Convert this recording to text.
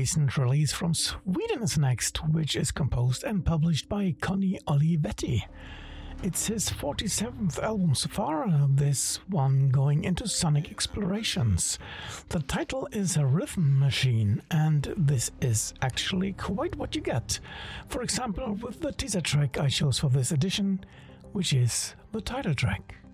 recent release from Sweden is next, which is composed and published by Conny Olivetti. It's his 47th album so far, this one going into sonic explorations. The title is A Rhythm Machine, and this is actually quite what you get. For example, with the teaser track I chose for this edition, which is the title track.